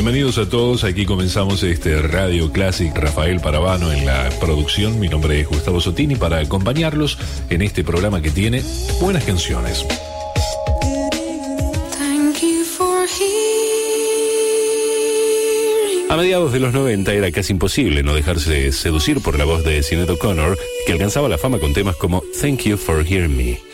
Bienvenidos a todos, aquí comenzamos este Radio Classic. Rafael Paravano en la producción, mi nombre es Gustavo Sotini, para acompañarlos en este programa que tiene buenas canciones. A mediados de los 90 era casi imposible no dejarse seducir por la voz de Sinéad O'Connor, que alcanzaba la fama con temas como Thank You for Hearing Me.